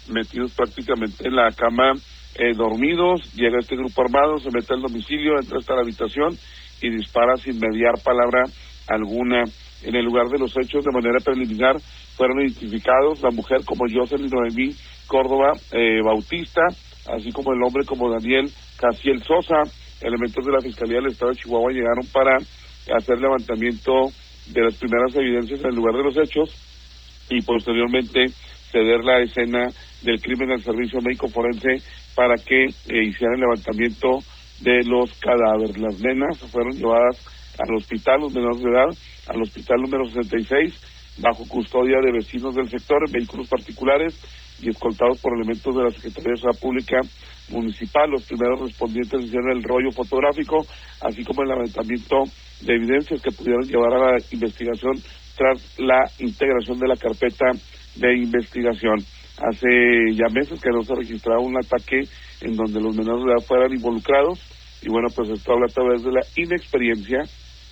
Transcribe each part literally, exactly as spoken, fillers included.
metidos prácticamente en la cama, eh, dormidos. Llega este grupo armado, se mete al domicilio, entra hasta la habitación y dispara sin mediar palabra alguna. En el lugar de los hechos, de manera preliminar, fueron identificados la mujer como Jocelyn Noemí Córdoba eh, Bautista, así como el hombre como Daniel Casiel Sosa. Elementos de la Fiscalía del Estado de Chihuahua llegaron para hacer levantamiento de las primeras evidencias en el lugar de los hechos y posteriormente ceder la escena del crimen al Servicio Médico Forense para que eh, hicieran el levantamiento de los cadáveres. Las nenas fueron llevadas al hospital, los menores de edad, al hospital número sesenta y seis, bajo custodia de vecinos del sector en vehículos particulares y escoltados por elementos de la Secretaría de Seguridad Pública Municipal. Los primeros respondientes hicieron el rollo fotográfico, así como el levantamiento de evidencias que pudieron llevar a la investigación tras la integración de la carpeta de investigación. Hace ya meses que no se registraba un ataque en donde los menores de edad fueran involucrados, y bueno, pues esto habla a través de la inexperiencia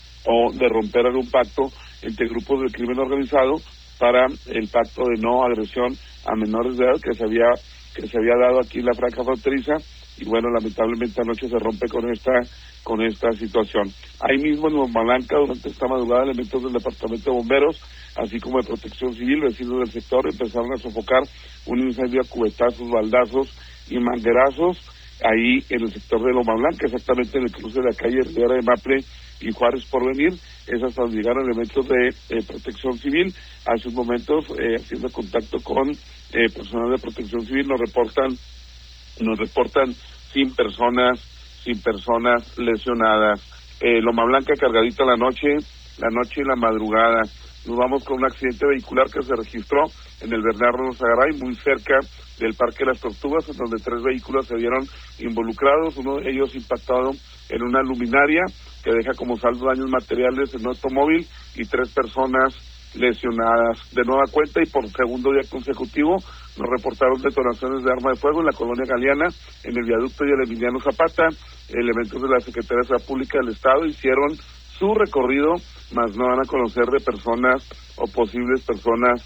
o de romper algún pacto entre grupos del crimen organizado para el pacto de no agresión a menores de edad que se había que se había dado aquí en la franja fronteriza, y bueno, lamentablemente anoche se rompe con esta con esta situación. Ahí mismo en Loma Blanca, durante esta madrugada, elementos del Departamento de Bomberos, así como de Protección Civil, vecinos del sector, empezaron a sofocar un incendio a cubetazos, baldazos y manguerazos ahí en el sector de Loma Blanca, exactamente en el cruce de la calle Rivera de Maple y Juárez Porvenir. Es hasta donde llegaron elementos de eh, Protección Civil. Hace unos momentos, eh, haciendo contacto con eh, personal de Protección Civil, nos reportan nos reportan sin personas sin personas lesionadas. Eh, Loma Blanca cargadita la noche, la noche y la madrugada. Nos vamos con un accidente vehicular que se registró en el Bernardo Nozagaray, muy cerca del Parque de las Tortugas, en donde tres vehículos se vieron involucrados, uno de ellos impactado en una luminaria que deja como saldo daños materiales en un automóvil y tres personas lesionadas. De nueva cuenta y por segundo día consecutivo nos reportaron detonaciones de arma de fuego en la colonia Galeana, en el viaducto y el Emiliano Zapata. Elementos de la Secretaría de Seguridad Pública del Estado hicieron su recorrido, mas no van a conocer de personas o posibles personas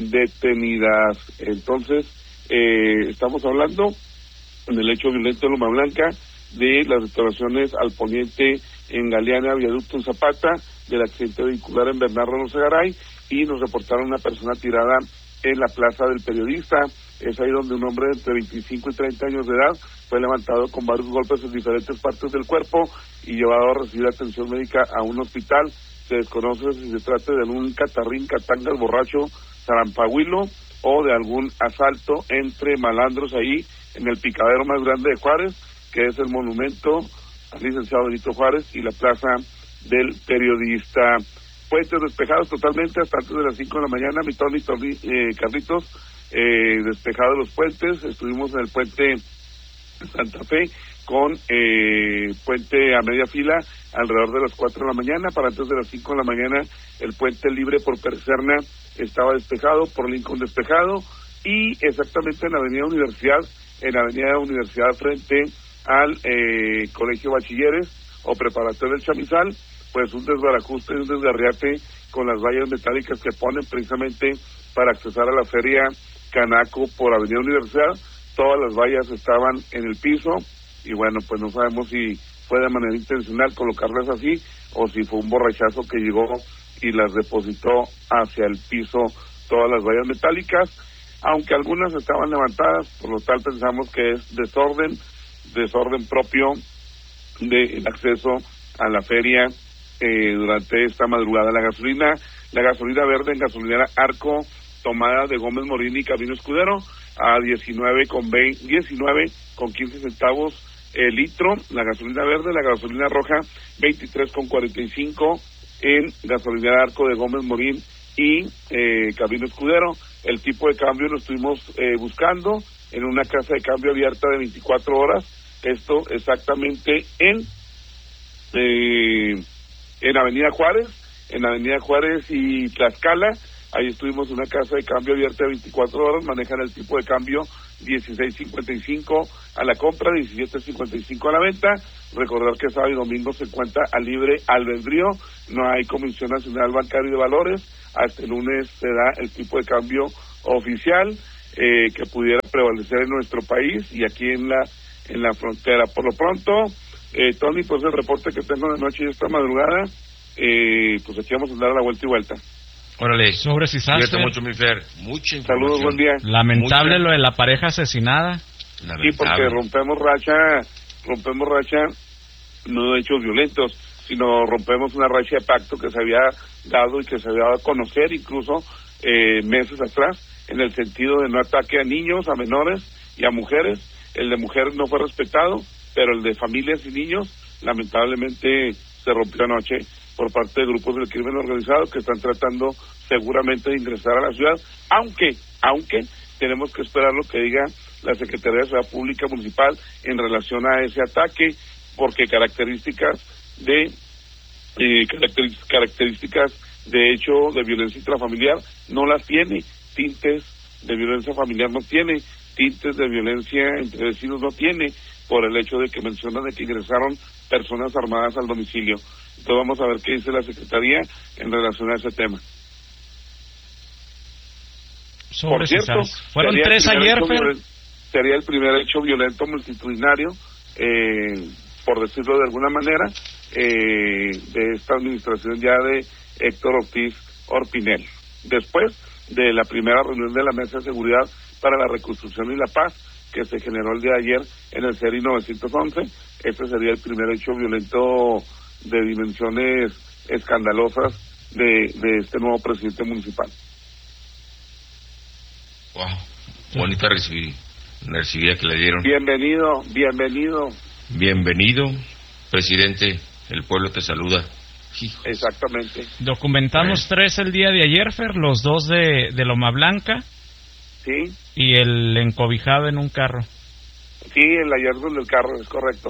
detenidas. Entonces, eh, estamos hablando del hecho violento de Loma Blanca, de las detonaciones al poniente en Galeana, viaducto en Zapata, del accidente vehicular en Bernardo Nozagaray, y nos reportaron una persona tirada en la Plaza del Periodista. Es ahí donde un hombre de entre veinticinco y treinta años de edad fue levantado con varios golpes en diferentes partes del cuerpo y llevado a recibir atención médica a un hospital. Se desconoce si se trata de algún catarrín, catangas, borracho, zarampahuilo o de algún asalto entre malandros ahí en el picadero más grande de Juárez, que es el monumento al licenciado Benito Juárez y la Plaza del Periodista. Puentes despejados totalmente hasta antes de las cinco de la mañana, mi Tony, Tony eh, Carlitos, eh, despejados los puentes. Estuvimos en el puente Santa Fe con eh, puente a media fila alrededor de las cuatro de la mañana. Para antes de las cinco de la mañana el puente libre por Perserna estaba despejado, por Lincoln despejado, y exactamente en la avenida Universidad, en la avenida Universidad frente al eh, Colegio Bachilleres o Preparatorio del Chamizal, pues un desbarajuste y un desgarriate con las vallas metálicas que ponen precisamente para accesar a la feria Canaco por Avenida Universidad. Todas las vallas estaban en el piso y bueno, pues no sabemos si fue de manera intencional colocarlas así o si fue un borrachazo que llegó y las depositó hacia el piso todas las vallas metálicas, aunque algunas estaban levantadas, por lo tal pensamos que es desorden, desorden propio del acceso a la feria eh, durante esta madrugada. La gasolina, la gasolina verde en gasolinera Arco, tomada de Gómez Morín y Camino Escudero, a diecinueve con veinte, diecinueve con quince centavos el litro, la gasolina verde. La gasolina roja, veintitrés con cuarenta y cinco en gasolinera Arco de Gómez Morín y eh, Camino Escudero. El tipo de cambio lo estuvimos eh, buscando en una casa de cambio abierta de veinticuatro horas, esto exactamente en eh, en Avenida Juárez, en Avenida Juárez y Tlaxcala. Ahí estuvimos en una casa de cambio abierta de veinticuatro horas, manejan el tipo de cambio dieciséis cincuenta y cinco a la compra, diecisiete cincuenta y cinco a la venta. Recordar que sábado y domingo se encuentra a libre albedrío, no hay Comisión Nacional Bancaria y de Valores. Hasta el lunes se da el tipo de cambio oficial. eh, que pudiera prevalecer en nuestro país y aquí en la en la frontera. Por lo pronto, eh, Tony, pues el reporte que tengo de noche y esta madrugada, eh, pues aquí vamos a dar la vuelta y vuelta. Órale, sobre si cuídate mucho, mi Fer. Mucha información. Saludos, buen día. Lamentable Mucha. lo de la pareja asesinada. Lamentable. Sí, porque rompemos racha, rompemos racha no de hechos violentos, sino rompemos una racha de pacto que se había dado y que se había dado a conocer incluso eh, meses atrás, en el sentido de no ataque a niños, a menores y a mujeres. El de mujeres no fue respetado, pero el de familias y niños lamentablemente se rompió anoche por parte de grupos del crimen organizado que están tratando seguramente de ingresar a la ciudad, aunque, aunque tenemos que esperar lo que diga la Secretaría de Seguridad Pública Municipal en relación a ese ataque, porque características de eh, características, características de hecho de violencia intrafamiliar no las tiene, tintes de violencia familiar no tiene, tintes de violencia entre vecinos no tiene, por el hecho de que mencionan de que ingresaron personas armadas al domicilio. Entonces vamos a ver qué dice la Secretaría en relación a ese tema. Sobre Por cierto, fueron tres ayer, Fer. Sería el primer hecho violento multitudinario, eh, por decirlo de alguna manera, eh, de esta administración ya de Héctor Ortiz Orpinel. Después de la primera reunión de la Mesa de Seguridad para la Reconstrucción y la Paz, que se generó el día de ayer en el C E R I novecientos once, este sería el primer hecho violento de dimensiones escandalosas de, de este nuevo presidente municipal. Wow, bonita recibida, recibida que le dieron. Bienvenido, bienvenido. Bienvenido, presidente, el pueblo te saluda. Hijos. Exactamente. Documentamos bueno. tres el día de ayer, Fer, los dos de, de Loma Blanca. Sí. Y el encobijado en un carro. Sí, el hallazgo del carro, es correcto.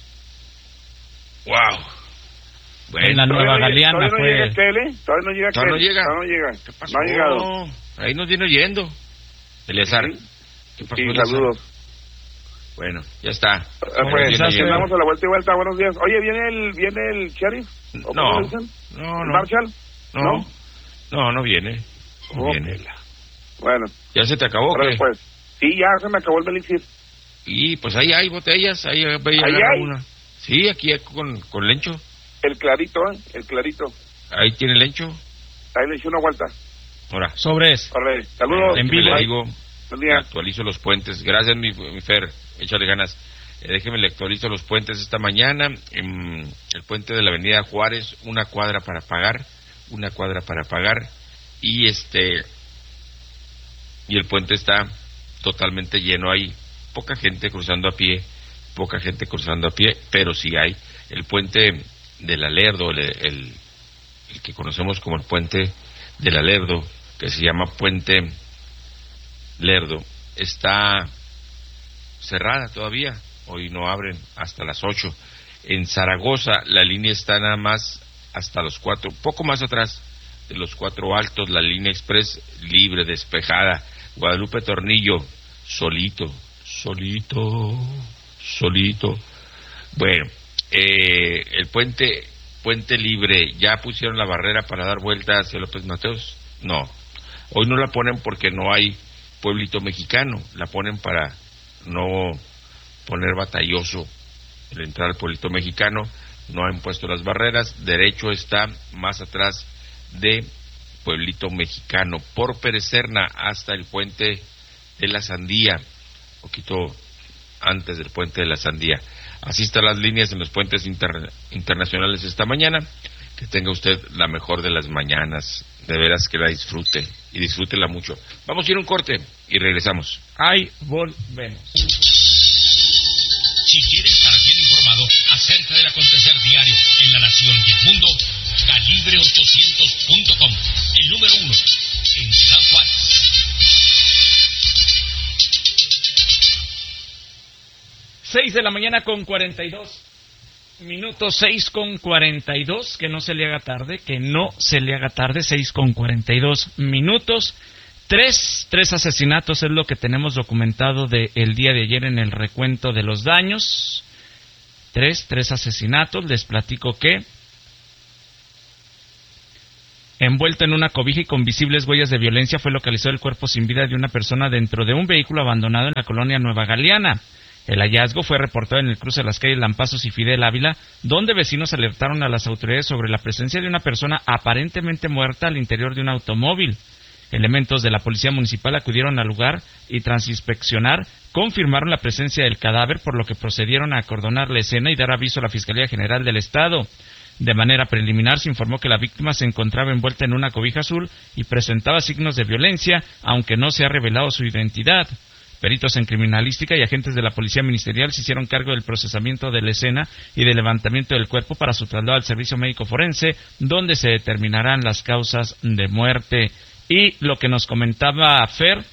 Wow. Bueno, en la Nueva Galeana todavía no fue... Llega Kele, todavía no llega Todavía no llega. Todavía no llega. ¿Qué pasó? No ha llegado. Ahí nos viene oyendo. Eleazar. Sí. ¿Qué pasó, Sí, Eleazar? Saludos. Bueno, ya está. Uh, pues, andamos a la vuelta y vuelta. Buenos días. Oye, ¿viene el viene el sheriff? ¿O no, no, no. ¿Marshall? No, no, no, no viene. No oh, viene. Bueno. ¿Ya se te acabó o qué? Pues, sí, ya se me acabó el elixir. Y pues ahí hay botellas, ahí veía ¿Ahí hay? una. Sí, aquí con, con lencho. El clarito, ¿eh? El clarito. Ahí tiene lencho. Ahí le eché una vuelta. Ahora. Sobres. Corre. Saludos. En vivo. Le digo, buen día. Actualizo los puentes. Gracias, mi, mi Fer. Échale ganas. Eh, déjeme le actualizo los puentes esta mañana. En el puente de la Avenida Juárez, una cuadra para pagar. Una cuadra para pagar. Y este... Y el puente está totalmente lleno. Hay poca gente cruzando a pie. Poca gente cruzando a pie. Pero sí hay. El puente del Alerdo, el, el, el que conocemos como el puente del Alerdo, que se llama Puente Lerdo, está cerrada todavía. Hoy no abren hasta las ocho. En Zaragoza la línea está nada más hasta los cuatro, poco más atrás de los cuatro altos, la línea express libre, despejada. Guadalupe Tornillo, solito, solito, solito. Bueno, eh, el puente puente libre, ¿ya pusieron la barrera para dar vuelta hacia López Mateos? No, hoy no la ponen porque no hay pueblito mexicano, la ponen para no poner batalloso el entrar al pueblito mexicano. No han puesto las barreras. Derecho está más atrás de pueblito mexicano, por Perecerna hasta el puente de la Sandía, poquito antes del puente de la Sandía. Así están las líneas en los puentes inter- internacionales esta mañana. Que tenga usted la mejor de las mañanas, de veras que la disfrute y disfrútela mucho. Vamos a ir a un corte y regresamos. Ahí volvemos. Si quiere estar bien informado acerca del acontecer diario en la nación y el mundo, calibre ochocientos punto com, el número uno en Ciudad Juárez. Seis de la mañana con cuarenta y dos minutos, seis con cuarenta y dos, que no se le haga tarde, que no se le haga tarde, seis con cuarenta y dos minutos. Tres, tres asesinatos es lo que tenemos documentado de el día de ayer en el recuento de los daños. Tres, tres asesinatos. Les platico que Envuelto en una cobija y con visibles huellas de violencia, fue localizado el cuerpo sin vida de una persona dentro de un vehículo abandonado en la colonia Nueva Galeana. El hallazgo fue reportado en el cruce de las calles Lampazos y Fidel Ávila, donde vecinos alertaron a las autoridades sobre la presencia de una persona aparentemente muerta al interior de un automóvil. Elementos de la Policía Municipal acudieron al lugar y tras inspeccionar, confirmaron la presencia del cadáver, por lo que procedieron a acordonar la escena y dar aviso a la Fiscalía General del Estado. De manera preliminar se informó que la víctima se encontraba envuelta en una cobija azul y presentaba signos de violencia, aunque no se ha revelado su identidad. Peritos en criminalística y agentes de la Policía Ministerial se hicieron cargo del procesamiento de la escena y del levantamiento del cuerpo para su traslado al servicio médico forense, donde se determinarán las causas de muerte. Y lo que nos comentaba Fer,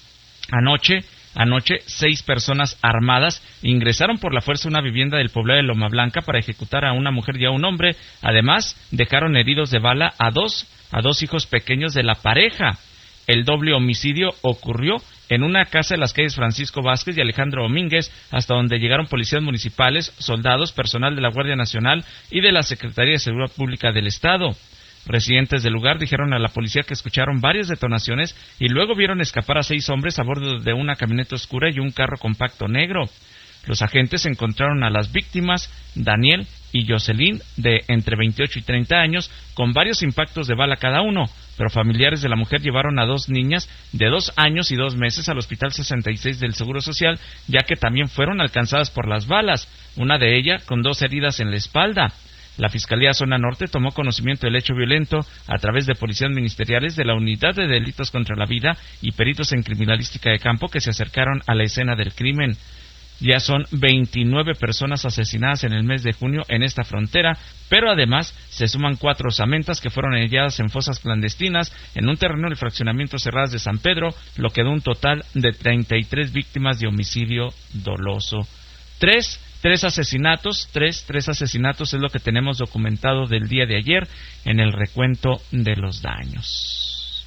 anoche, anoche seis personas armadas ingresaron por la fuerza a una vivienda del poblado de Loma Blanca para ejecutar a una mujer y a un hombre. Además, dejaron heridos de bala a dos, a dos hijos pequeños de la pareja. El doble homicidio ocurrió en una casa de las calles Francisco Vázquez y Alejandro Domínguez, hasta donde llegaron policías municipales, soldados, personal de la Guardia Nacional y de la Secretaría de Seguridad Pública del Estado. Residentes del lugar dijeron a la policía que escucharon varias detonaciones y luego vieron escapar a seis hombres a bordo de una camioneta oscura y un carro compacto negro. Los agentes encontraron a las víctimas, Daniel y Jocelyn, de entre veintiocho y treinta años, con varios impactos de bala cada uno, pero familiares de la mujer llevaron a dos niñas de dos años y dos meses al Hospital sesenta y seis del Seguro Social, ya que también fueron alcanzadas por las balas, una de ellas con dos heridas en la espalda. La Fiscalía Zona Norte tomó conocimiento del hecho violento a través de policías ministeriales de la Unidad de Delitos contra la Vida y peritos en criminalística de campo que se acercaron a la escena del crimen. Ya son veintinueve personas asesinadas en el mes de junio en esta frontera, pero además se suman cuatro osamentas que fueron halladas en fosas clandestinas en un terreno de fraccionamiento cerradas de San Pedro, lo que da un total de treinta y tres víctimas de homicidio doloso. Tres Tres asesinatos, tres, tres asesinatos es lo que tenemos documentado del día de ayer en el recuento de los daños.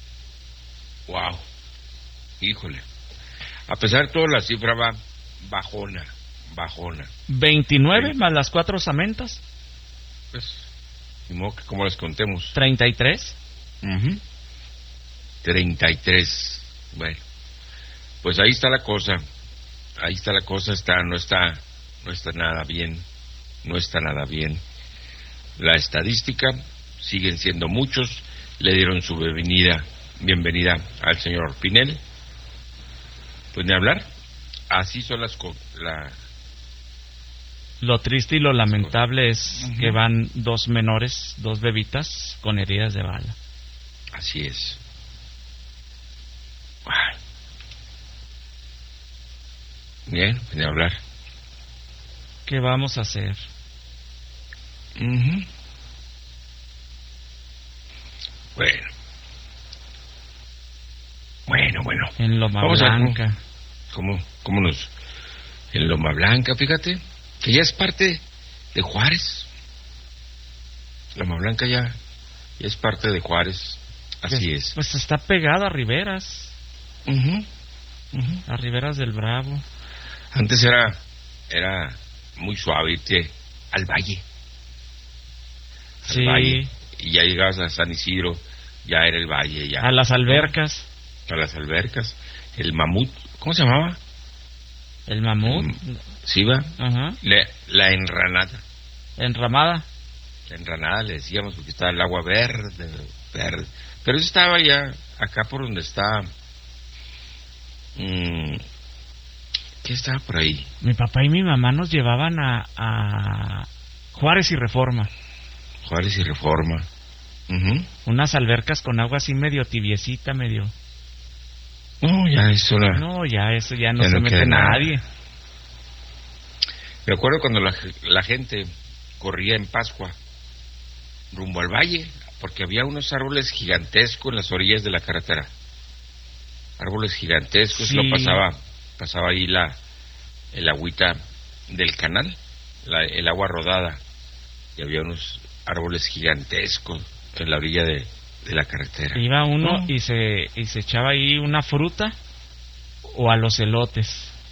Wow, híjole. A pesar de todo, la cifra va bajona, bajona. ¿veintinueve Sí. más las cuatro osamentas? Pues, ni modo que como les contemos. ¿treinta y tres? Uh-huh. treinta y tres. Bueno, pues ahí está la cosa. Ahí está la cosa, está, no está... No está nada bien, no está nada bien. La estadística, siguen siendo muchos, le dieron su bienvenida, bienvenida al señor Pinel. Pues ni hablar, así son las cosas. La... Lo triste y lo lamentable es uh-huh. que van dos menores, dos bebitas, con heridas de bala. Así es. Ay. Bien, ni hablar. ¿Qué vamos a hacer? Uh-huh. Bueno. Bueno, bueno. En Loma Vamos Blanca. A, ¿cómo, ¿Cómo nos...? En Loma Blanca, fíjate, que ya es parte de Juárez. Loma Blanca ya, ya es parte de Juárez. Así pues, es. Pues está pegado a Riberas. Uh-huh. Uh-huh. A Riberas del Bravo. Antes era... Era... muy suave irte al valle. Al sí. valle. Y ya llegabas a San Isidro, ya era el valle. Ya. A las albercas. A las albercas. El mamut, ¿cómo se llamaba? El mamut. El, sí, va. Ajá. La, la enranada. Enramada. La enranada le decíamos porque estaba el agua verde, verde. Pero eso estaba ya acá por donde está... Mmm, ¿qué estaba por ahí? Mi papá y mi mamá nos llevaban a, a Juárez y Reforma. Juárez y Reforma. Uh-huh. Unas albercas con agua así medio tibiecita, medio... No, ya eso la... No, ya eso ya no ya se no mete nadie. Me acuerdo cuando la, la gente corría en Pascua rumbo al valle, porque había unos árboles gigantescos en las orillas de la carretera. Árboles gigantescos, sí. Lo pasaba... pasaba ahí la el agüita del canal, la, el agua rodada, y había unos árboles gigantescos en la orilla de, de la carretera. Iba uno ¿No? y se y se echaba ahí una fruta o a los elotes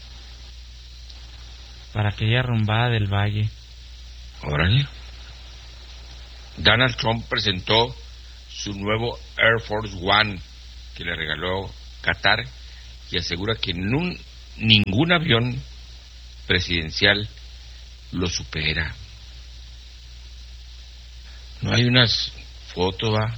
para aquella rumbada del valle. Órale. Donald Trump presentó su nuevo Air Force One que le regaló Qatar y asegura que nun, ningún avión presidencial lo supera. No hay unas fotos, ¿va?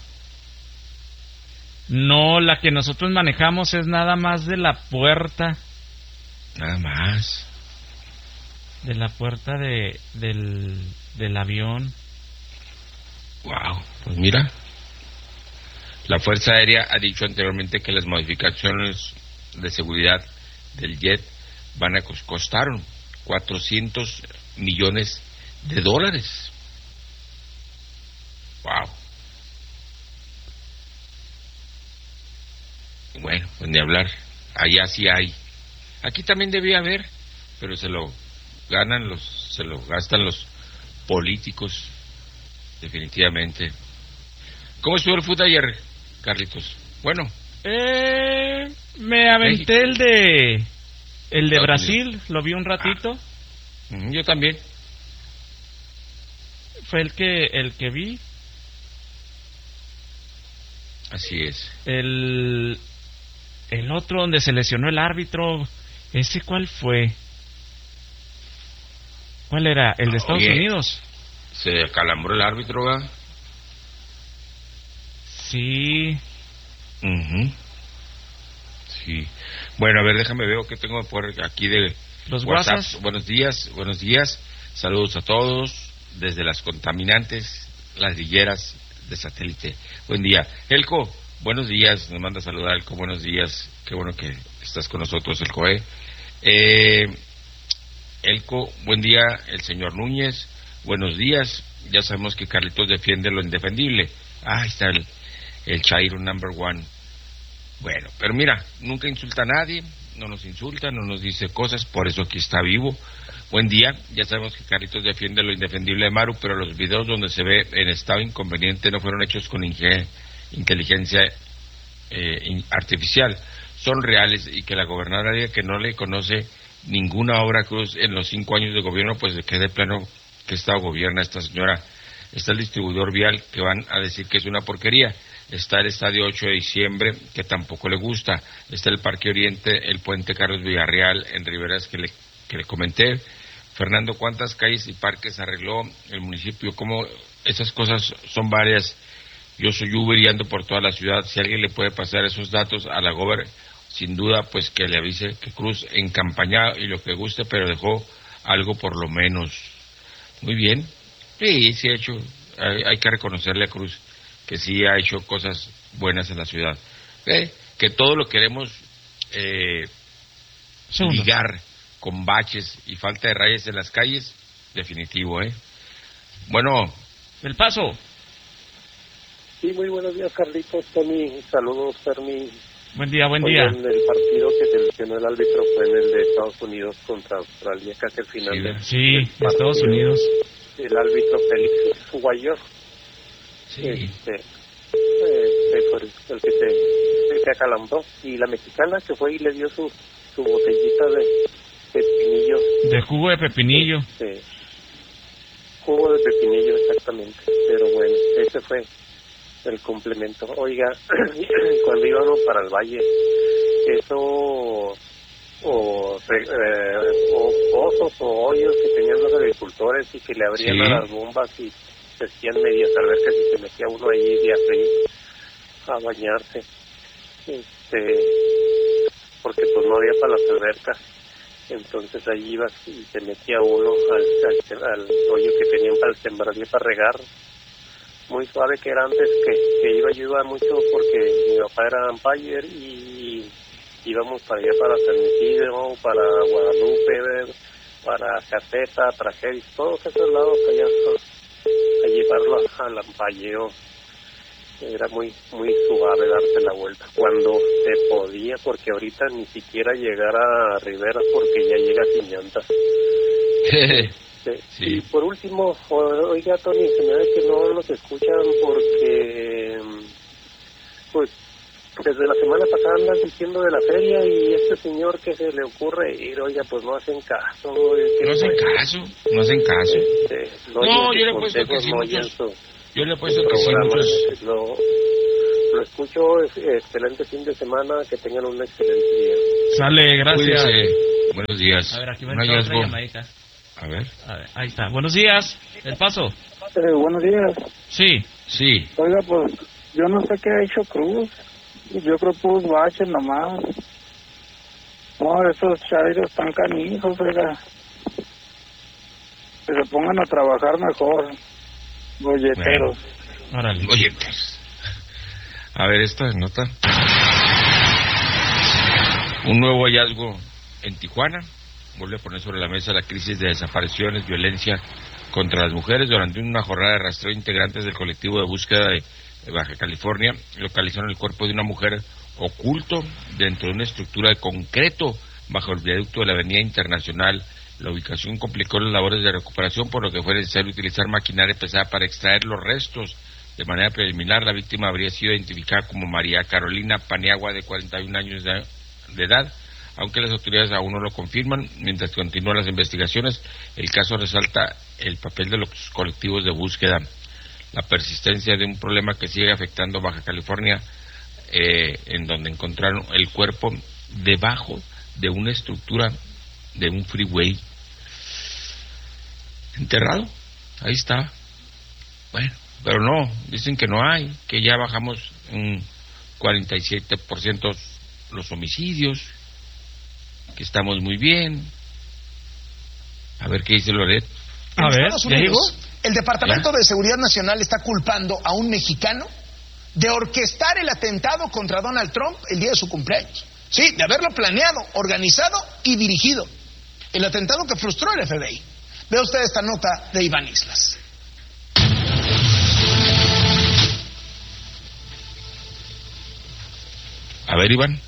No, la que nosotros manejamos es nada más de la puerta. Nada más. De la puerta de del, del avión. Wow, pues mira. La Fuerza Aérea ha dicho anteriormente que las modificaciones de seguridad del jet van a costaron cuatrocientos millones de dólares. Wow. Bueno, pues ni hablar. Allá sí hay. Aquí también debía haber, pero se lo ganan los, se lo gastan los políticos, definitivamente. ¿Cómo estuvo el fútbol ayer, Carlitos? Bueno. Eh, me aventé el de el de Brasil, lo vi un ratito. Ah. Yo también. Fue el que el que vi. Así es. El el otro donde se lesionó el árbitro, ¿ese cuál fue? ¿Cuál era? ¿El de Estados Oye, Unidos? ¿Se acalambró el árbitro, va? Sí. Uh-huh. Sí. Bueno, a ver, déjame ver qué tengo por aquí de los WhatsApp. WhatsApp. Buenos días, buenos días. Saludos a todos desde las contaminantes ladrilleras de satélite. Buen día. Elco, buenos días. Nos manda a saludar, Elco. Buenos días. Qué bueno que estás con nosotros, Elco. Eh. Eh, Elco, buen día. El señor Núñez, buenos días. Ya sabemos que Carlitos defiende lo indefendible. Ah, ahí está el, el Chairo number one. Bueno, pero mira, nunca insulta a nadie, no nos insulta, no nos dice cosas, por eso aquí está vivo. Buen día, ya sabemos que Carlitos defiende lo indefendible de Maru, pero los videos donde se ve en estado inconveniente no fueron hechos con inge- inteligencia eh, in- artificial, son reales, y que la gobernadora diga que no le conoce ninguna obra Cruz en los cinco años de gobierno, pues de que de plano que estado gobierna esta señora. Está el distribuidor vial, que van a decir que es una porquería. Está el Estadio ocho de diciembre, que tampoco le gusta. Está el Parque Oriente, el Puente Carlos Villarreal en Riberas, que le, que le comenté. Fernando, ¿cuántas calles y parques arregló el municipio? ¿Cómo? Esas cosas son varias. Yo soy Uber y ando por toda la ciudad. Si alguien le puede pasar esos datos a la gober, sin duda, pues que le avise que Cruz en campaña y lo que guste, pero dejó algo por lo menos. Muy bien. Sí, sí ha hecho. Hay, hay que reconocerle a Cruz que sí ha hecho cosas buenas en la ciudad. ¿Eh? Que todo lo queremos eh, ligar con baches y falta de rayas en las calles, definitivo, ¿eh? Bueno. El Paso. Sí, muy buenos días, Carlitos, Tony, saludos, Fermi. Buen día, buen día. Oigan, el partido que seleccionó el árbitro fue en el de Estados Unidos contra Australia, casi al final. Sí, de, sí de Estados Unidos. El árbitro Félix Guayor. Sí. Este, este fue el, el que se, el que acalambró. Y la mexicana que fue y le dio su, su botellita de pepinillo. De jugo de pepinillo. Este, jugo de pepinillo, exactamente. Pero bueno, ese fue el complemento. Oiga, cuando íbamos para el valle, eso o, eh, o pozos o hoyos que tenían los agricultores y que le abrían sí. a las bombas y se hacían medias albercas y se metía uno ahí de ahí a bañarse, este porque pues no había para las albercas, entonces ahí ibas y se metía uno al, al, al hoyo que tenían para el sembrar y para regar, muy suave que era antes, que, que iba yo iba mucho porque mi papá era umpire y íbamos para allá, para San Isidro, para Guadalupe, para Caseta, para Jerez, todos esos lados allá a, a llevarlo al ampalleo. Era muy muy suave darse la vuelta cuando se podía, porque ahorita ni siquiera llegar a Rivera porque ya llega sin llantas. Sí. Y por último, oiga, Tony, se me ve que no nos escuchan porque pues desde la semana pasada andan diciendo de la feria y este señor que se le ocurre ir, oiga, pues no hacen caso. No hacen caso, no hacen caso. Este, no, no yo le he puesto que sí, no muchos, su, Yo le he puesto que sí, muchos... lo, lo escucho, es, excelente fin de semana, que tengan un excelente día. Sale, gracias. Cuídese. Buenos días. A ver, aquí va Un a entrar hallazgo. otra llamadita. A ver. A ver, ahí está. Buenos días, El Paso. Eh, buenos días. Sí. Sí. Oiga, pues yo no sé qué ha hecho Cruz. Yo creo que Cruz baches nomás. No, esos chairos están canijos, oiga. Que se pongan a trabajar mejor. Golleteros. Bueno. Órale. Golleteros. A ver, esta nota. Un nuevo hallazgo en Tijuana. Vuelve a poner sobre la mesa la crisis de desapariciones, violencia contra las mujeres. Durante una jornada de rastreo, integrantes del colectivo de búsqueda de, de Baja California localizaron el cuerpo de una mujer oculto dentro de una estructura de concreto bajo el viaducto de la Avenida Internacional. La ubicación complicó las labores de recuperación, por lo que fue necesario utilizar maquinaria pesada para extraer los restos. De manera preliminar, la víctima habría sido identificada como María Carolina Paniagua, de cuarenta y un años de, de edad, aunque las autoridades aún no lo confirman. Mientras continúan las investigaciones, el caso resalta el papel de los colectivos de búsqueda, la persistencia de un problema que sigue afectando Baja California, eh, en donde encontraron el cuerpo debajo de una estructura de un freeway, enterrado. Ahí está. Bueno, pero no, dicen que no hay, que ya bajamos un cuarenta y siete por ciento los homicidios, que estamos muy bien. A ver qué dice Loret. A ver, ¿ya llegó? El Departamento ¿Ya? de Seguridad Nacional está culpando a un mexicano de orquestar el atentado contra Donald Trump el día de su cumpleaños. Sí, de haberlo planeado, organizado y dirigido. El atentado que frustró el F B I. Vea usted esta nota de Iván Islas. A ver, Iván.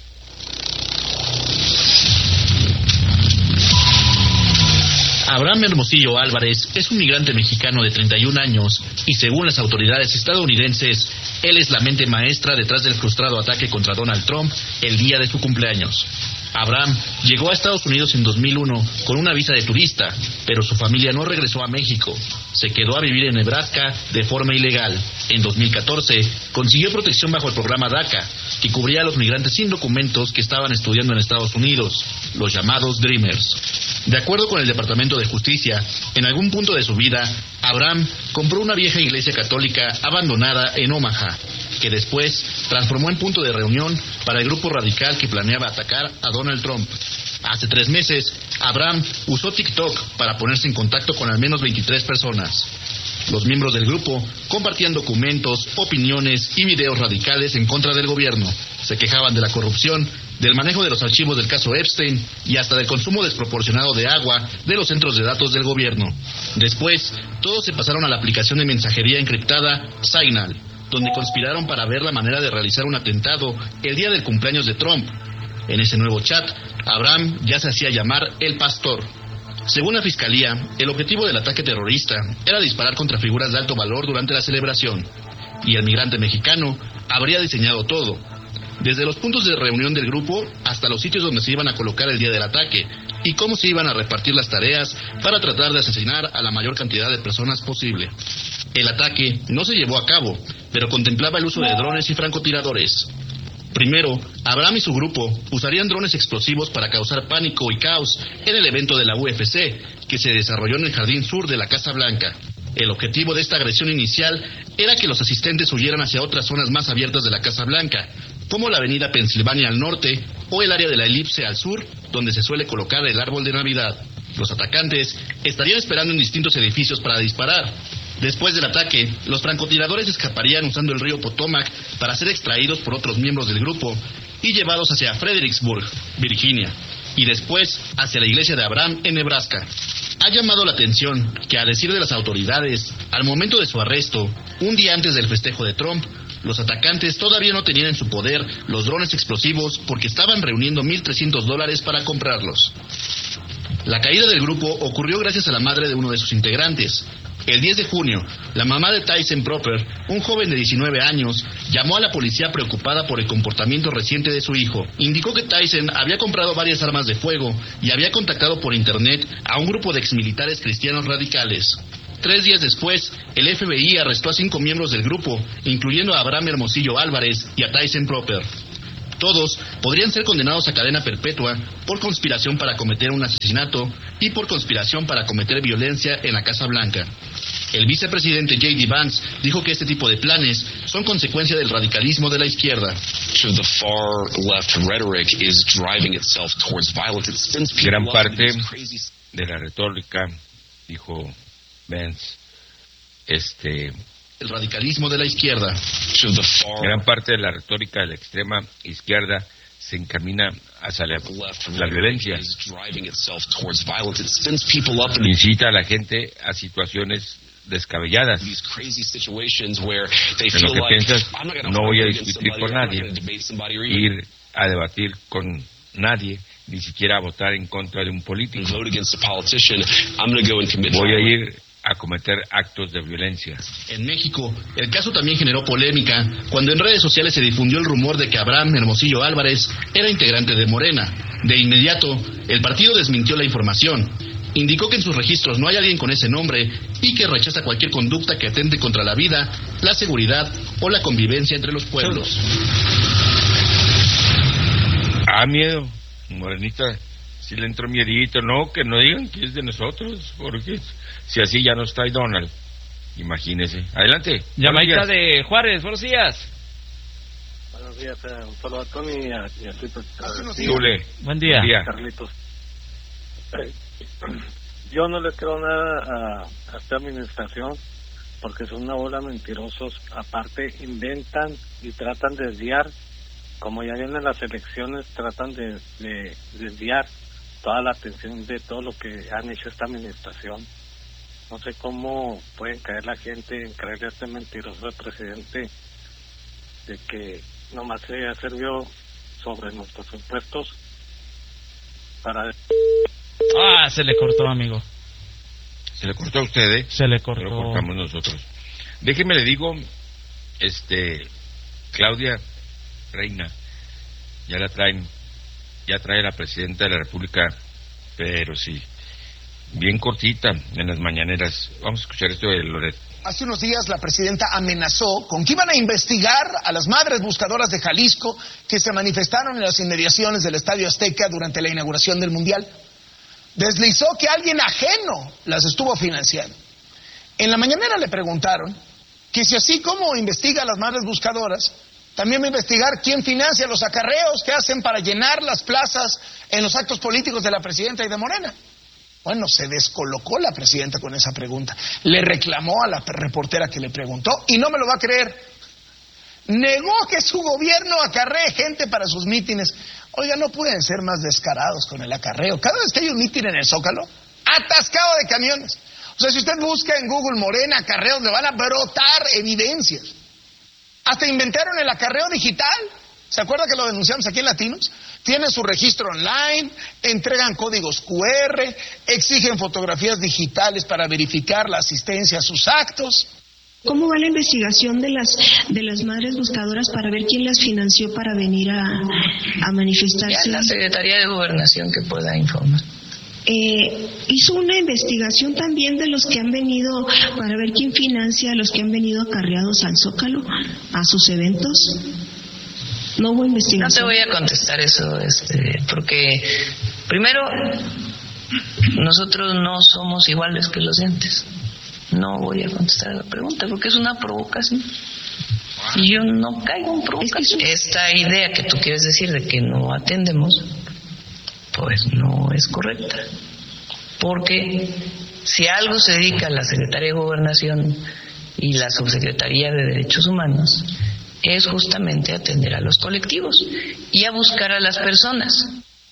Abraham Hermosillo Álvarez es un migrante mexicano de treinta y un años y según las autoridades estadounidenses, él es la mente maestra detrás del frustrado ataque contra Donald Trump el día de su cumpleaños. Abraham llegó a Estados Unidos en dos mil uno con una visa de turista, pero su familia no regresó a México. Se quedó a vivir en Nebraska de forma ilegal. En dos mil catorce consiguió protección bajo el programa DACA, que cubría a los migrantes sin documentos que estaban estudiando en Estados Unidos, los llamados Dreamers. De acuerdo con el Departamento de Justicia, en algún punto de su vida, Abraham compró una vieja iglesia católica abandonada en Omaha, que después transformó en punto de reunión para el grupo radical que planeaba atacar a Donald Trump. Hace tres meses, Abraham usó TikTok para ponerse en contacto con al menos veintitrés personas. Los miembros del grupo compartían documentos, opiniones y videos radicales en contra del gobierno. Se quejaban de la corrupción, del manejo de los archivos del caso Epstein y hasta del consumo desproporcionado de agua de los centros de datos del gobierno. Después, todos se pasaron a la aplicación de mensajería encriptada Signal, donde conspiraron para ver la manera de realizar un atentado el día del cumpleaños de Trump. En ese nuevo chat, Abraham ya se hacía llamar El Pastor. Según la Fiscalía, el objetivo del ataque terrorista era disparar contra figuras de alto valor durante la celebración, y el migrante mexicano habría diseñado todo, desde los puntos de reunión del grupo hasta los sitios donde se iban a colocar el día del ataque, y cómo se iban a repartir las tareas para tratar de asesinar a la mayor cantidad de personas posible. El ataque no se llevó a cabo, pero contemplaba el uso de drones y francotiradores. Primero, Abraham y su grupo usarían drones explosivos para causar pánico y caos en el evento de la U F C, que se desarrolló en el jardín sur de la Casa Blanca. El objetivo de esta agresión inicial era que los asistentes huyeran hacia otras zonas más abiertas de la Casa Blanca, como la avenida Pensilvania al norte o el área de la Elipse al sur, donde se suele colocar el árbol de Navidad. Los atacantes estarían esperando en distintos edificios para disparar. Después del ataque, los francotiradores escaparían usando el río Potomac para ser extraídos por otros miembros del grupo y llevados hacia Fredericksburg, Virginia, y después hacia la iglesia de Abraham en Nebraska. Ha llamado la atención que, a decir de las autoridades, al momento de su arresto, un día antes del festejo de Trump, los atacantes todavía no tenían en su poder los drones explosivos porque estaban reuniendo mil trescientos dólares para comprarlos. La caída del grupo ocurrió gracias a la madre de uno de sus integrantes. El diez de junio, la mamá de Tyson Proper, un joven de diecinueve años, llamó a la policía preocupada por el comportamiento reciente de su hijo. Indicó que Tyson había comprado varias armas de fuego y había contactado por internet a un grupo de exmilitares cristianos radicales. Tres días después, el F B I arrestó a cinco miembros del grupo, incluyendo a Abraham Hermosillo Álvarez y a Tyson Proper. Todos podrían ser condenados a cadena perpetua por conspiración para cometer un asesinato y por conspiración para cometer violencia en la Casa Blanca. El vicepresidente J D Vance dijo que este tipo de planes son consecuencia del radicalismo de la izquierda. Gran parte de la retórica, dijo Vance, este... el radicalismo de la izquierda. Gran parte de la retórica de la extrema izquierda se encamina hacia la, la violencia. Incita a la gente a situaciones descabelladas. En lo que piensas, no voy a discutir con nadie, ir a debatir con nadie, ni siquiera a votar en contra de un político. Voy a ir a cometer actos de violencia. En México, el caso también generó polémica cuando en redes sociales se difundió el rumor de que Abraham Hermosillo Álvarez era integrante de Morena. De inmediato, el partido desmintió la información. Indicó que en sus registros no hay alguien con ese nombre y que rechaza cualquier conducta que atente contra la vida, la seguridad o la convivencia entre los pueblos. Ah, miedo, Morenita. Si le entró miedito, no, que no digan que es de nosotros, porque si así ya no está ahí Donald, imagínese. Adelante. Llamadita de Juárez, buenos días. Buenos días, eh, un saludo a Tony y a, y a ti, pues, Dule. Buen día. Buen día. Carlitos. Eh, yo no le creo nada a, a esta administración porque son una bola de mentirosos. Aparte, inventan y tratan de desviar. Como ya vienen las elecciones, tratan de, de desviar toda la atención de todo lo que han hecho esta administración. No sé cómo pueden caer la gente en creerle a este mentiroso presidente de que nomás se ha servido sobre nuestros impuestos para... Ah, se le cortó, amigo. Se le cortó a usted, ¿eh? Se le cortó. Lo cortamos nosotros. Déjeme le digo, este, Claudia Reina, ya la traen, ya trae la presidenta de la República, pero sí, bien cortita en las mañaneras. Vamos a escuchar esto de Loret. Hace unos días la presidenta amenazó con que iban a investigar a las madres buscadoras de Jalisco que se manifestaron en las inmediaciones del Estadio Azteca durante la inauguración del Mundial. Deslizó que alguien ajeno las estuvo financiando. En la mañanera le preguntaron que si así como investiga a las madres buscadoras, también va a investigar quién financia los acarreos que hacen para llenar las plazas en los actos políticos de la presidenta y de Morena. Bueno, se descolocó la presidenta con esa pregunta. Le reclamó a la reportera que le preguntó y no me lo va a creer. Negó que su gobierno acarree gente para sus mítines. Oiga, no pueden ser más descarados con el acarreo. Cada vez que hay un mítin en el Zócalo, atascado de camiones. O sea, si usted busca en Google Morena acarreos, le van a brotar evidencias. Hasta inventaron el acarreo digital. ¿Se acuerda que lo denunciamos aquí en Latinos? Tienen su registro online, entregan códigos cu erre, exigen fotografías digitales para verificar la asistencia a sus actos. ¿Cómo va la investigación de las de las madres buscadoras para ver quién las financió para venir a, a manifestarse? Ya la Secretaría de Gobernación que pueda informar. Eh, hizo una investigación también de los que han venido, para ver quién financia a los que han venido acarreados al Zócalo, a sus eventos. No hubo investigación. No te voy a contestar eso, este, porque primero nosotros no somos iguales que los entes. No voy a contestar la pregunta porque es una provocación y yo no caigo en provocación. Esta idea que tú quieres decir de que no atendemos, pues no es correcta, porque si a algo se dedica la Secretaría de Gobernación y la Subsecretaría de Derechos Humanos es justamente atender a los colectivos y a buscar a las personas.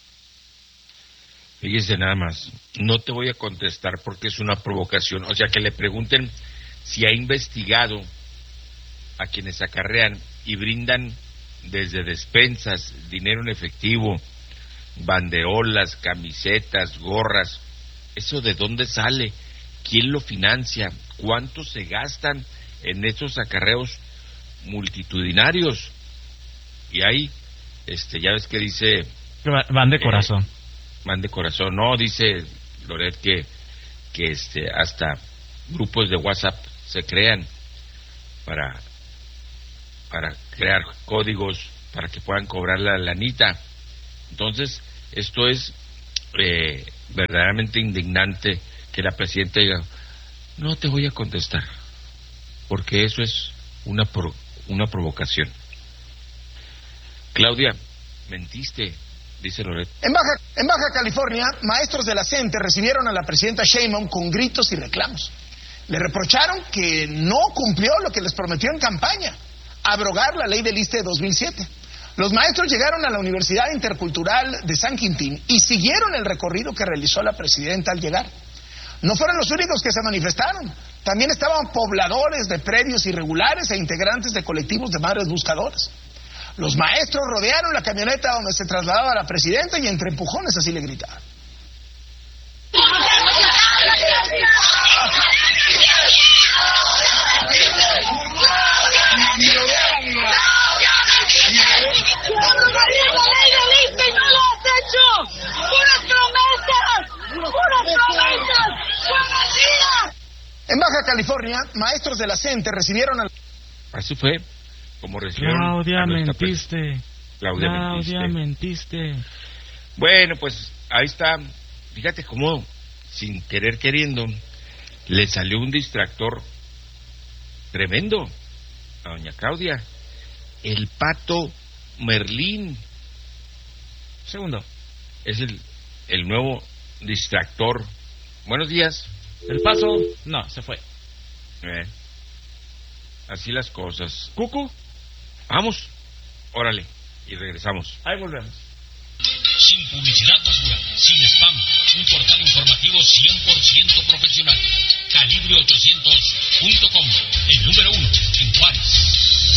Fíjese nada más, no te voy a contestar porque es una provocación, o sea, que le pregunten si ha investigado a quienes acarrean y brindan desde despensas, dinero en efectivo, banderolas, camisetas, gorras. ¿Eso de dónde sale? ¿Quién lo financia? ¿Cuánto se gastan en esos acarreos multitudinarios? Y ahí, este, ya ves que dice... Van de corazón. Eh, van de corazón. No, dice Loret que, que este, hasta grupos de WhatsApp se crean para para crear códigos para que puedan cobrar la lanita. Entonces, esto es eh, verdaderamente indignante que la presidenta diga, no te voy a contestar, porque eso es una pro, una provocación. Claudia, mentiste, dice Loret. En Baja, en Baja California, maestros de la CENTE recibieron a la presidenta Sheinbaum con gritos y reclamos. Le reprocharon que no cumplió lo que les prometió en campaña, abrogar la ley del ISSSTE de dos mil siete. Los maestros llegaron a la Universidad Intercultural de San Quintín y siguieron el recorrido que realizó la presidenta al llegar. No fueron los únicos que se manifestaron. También estaban pobladores de predios irregulares e integrantes de colectivos de madres buscadoras. Los maestros rodearon la camioneta donde se trasladaba la presidenta y entre empujones así le gritaron. En Baja California, maestros de la CENTE recibieron al... Así fue, como recibieron... Claudia, mentiste. Claudia, Claudia, mentiste. mentiste. Bueno, pues ahí está. Fíjate cómo, sin querer queriendo, le salió un distractor tremendo a doña Claudia. El pato Merlín. Segundo. Es el, el nuevo distractor. Buenos días. El Paso, no, se fue. Eh, así las cosas. ¿Cucu? Vamos, órale, y regresamos. Ahí volvemos. Sin publicidad basura, sin spam, un portal informativo cien por ciento profesional. Calibre ochocientos punto com, el número uno en Juárez.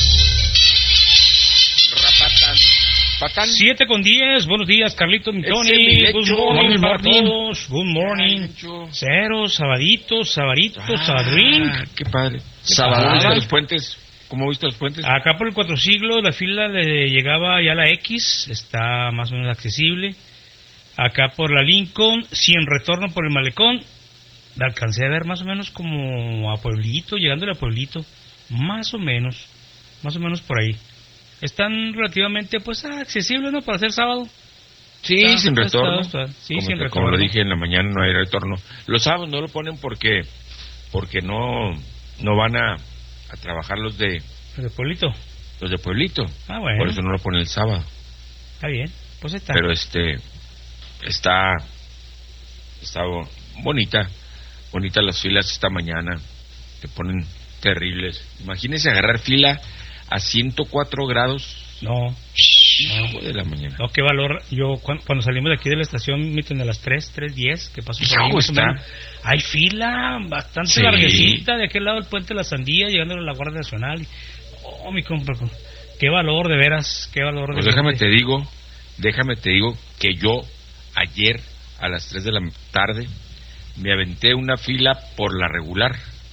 Rapatán. Patán. siete con diez, buenos días, Carlito, mi Tony. Good morning para todos. Good morning. Cero, sabaditos, sabaditos, Ah, sabadrín. qué padre. Sabadrín. ¿Viste los puentes? ¿Cómo viste los puentes? Acá por el Cuatro Siglos, la fila le llegaba ya a la X, está más o menos accesible. Acá por la Lincoln, sin retorno por el Malecón, la alcancé a ver más o menos como a Pueblito, llegándole a Pueblito, más o menos, más o menos por ahí. Están relativamente, pues, accesibles, ¿no? Para ser sábado. Sí, Está, sin retorno. está, está. Sí, como, sin te- retorno. como lo dije en la mañana, no hay retorno. Los sábados no lo ponen porque porque no no van a, a trabajar los de ¿De Pueblito? los de Pueblito. Ah, bueno. Por eso no lo ponen el sábado. Está bien, pues ahí está. Pero este está está bo- bonita, bonita las filas esta mañana. Te ponen terribles. Imagínense agarrar fila a ciento cuatro grados. No. Hijo de la mañana. No, qué valor. Yo, cuando, cuando salimos de aquí de la estación, miten a las tres, tres diez, que pasó por Hijo, ahí, más o está. menos. Hay fila bastante Sí. larguecita de aquel lado del Puente de la Sandía, llegando a la Guardia Nacional. Oh, mi compa, qué valor, de veras, qué valor. Pues de déjame gente. te digo, déjame te digo que yo ayer a las tres de la tarde me aventé una fila por la regular.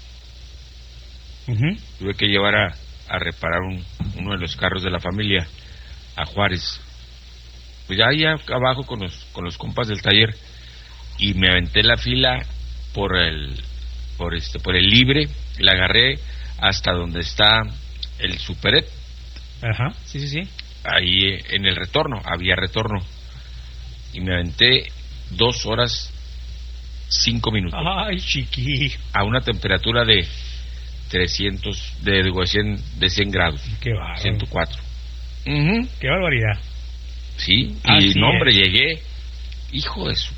Ujú. Tuve que llevar a, a reparar un, uno de los carros de la familia a Juárez. Pues ya ahí abajo con los con los compas del taller y me aventé la fila por el por este por el libre, la agarré hasta donde está el Superet. Ajá, sí, sí, sí. Ahí eh, en el retorno, había retorno. Y me aventé dos horas, cinco minutos. Ay, chiqui. A una temperatura de trescientos, de, digo, de cien, de cien grados. Qué bárbaro. ciento cuatro. Ujú. Qué barbaridad. Sí, Así y no, hombre, es. llegué. Hijo de su.